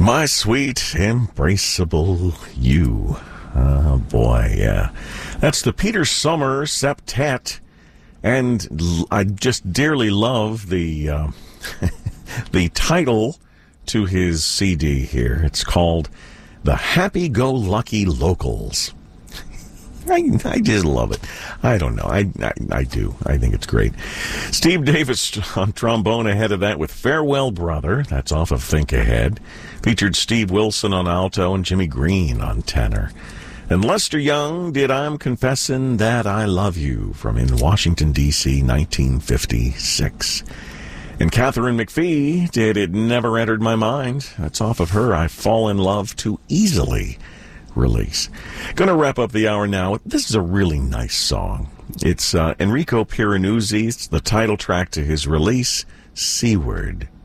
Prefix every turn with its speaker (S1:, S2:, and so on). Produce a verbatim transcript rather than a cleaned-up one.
S1: My sweet, embraceable you. Oh, boy, yeah. That's the Peter Sommer Septet. And l- I just dearly love the uh, the title to his C D here. It's called The Happy-Go-Lucky Locals. I, I just love it. I don't know. I, I I do. I think it's great. Steve Davis on trombone ahead of that with Farewell Brother. That's off of Think Ahead. Featured Steve Wilson on alto and Jimmy Green on tenor. And Lester Young did I'm Confessing That I Love You from In Washington, D C, nineteen fifty-six. And Catherine McPhee did It Never Entered My Mind. That's off of her I Fall in Love Too Easily release. Going to wrap up the hour now. This is a really nice song. It's uh, Enrico Piranesi. It's the title track to his release, Seaward.